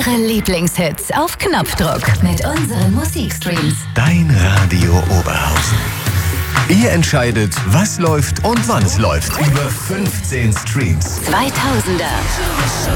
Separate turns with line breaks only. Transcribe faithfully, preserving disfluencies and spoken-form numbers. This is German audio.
Ihre Lieblingshits auf Knopfdruck mit unseren Musikstreams.
Dein Radio Oberhausen. Ihr entscheidet, was läuft und wann es läuft. Über fünfzehn Streams.
zweitausender.